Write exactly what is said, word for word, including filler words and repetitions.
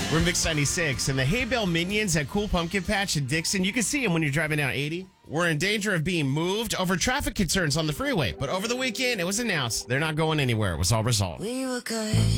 We're Mix ninety-six, and the Hay Bale Minions at Cool Pumpkin Patch in Dixon, you can see them when you're driving down eighty. We're in danger of being moved over traffic concerns on the freeway, but over the weekend, it was announced they're not going anywhere. It was all resolved. We were good.